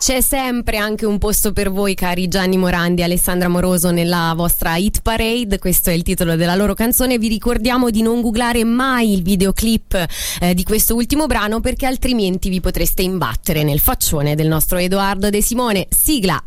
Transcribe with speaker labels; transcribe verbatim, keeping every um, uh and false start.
Speaker 1: C'è sempre anche un posto per voi, cari Gianni Morandi e Alessandra Moroso, nella vostra hit parade. Questo è il titolo della loro canzone. Vi ricordiamo di non googlare mai il videoclip eh, di questo ultimo brano, perché altrimenti vi potreste imbattere nel faccione del nostro Edoardo De Simone. Sigla.